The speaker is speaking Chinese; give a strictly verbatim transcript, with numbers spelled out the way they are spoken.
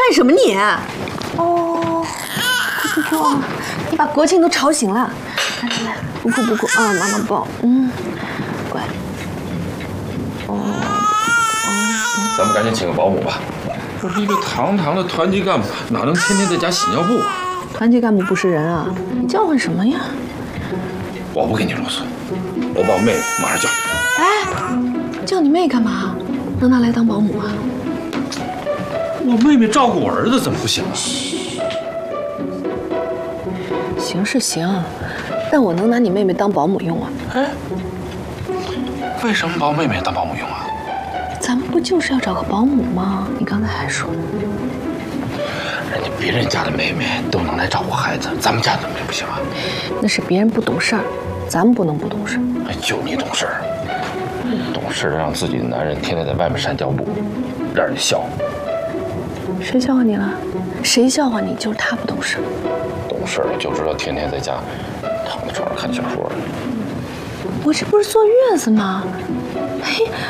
干什么你？哦，不哭啊！你把国庆都吵醒了。来来来，不哭不哭啊，妈妈抱。嗯，乖。哦哦。 咱们赶紧请个保姆吧。不是一个堂堂的团级干部，哪能天天在家洗尿布啊？ 团级干部不是人啊！你叫唤什么呀？ 我不跟你啰嗦，我把我妹马上叫。 哎，叫你妹干嘛？让她来当保姆啊？ 我妹妹照顾我儿子怎么不行啊？ 行是行，但我能拿你妹妹当保姆用啊？ 哎，为什么把我妹妹当保姆用啊？ 咱们不就是要找个保姆吗？你刚才还说， 人家别人家的妹妹都能来照顾孩子，咱们家怎么就不行啊？ 那是别人不懂事儿，咱们不能不懂事。 哎，就你懂事儿，懂事让自己的男人天天在外面扇脚布，让人笑。 谁笑话你了？谁笑话你？就是他不懂事。 懂事就知道天天在家躺在床上看小说。 我这不是坐月子吗？嘿，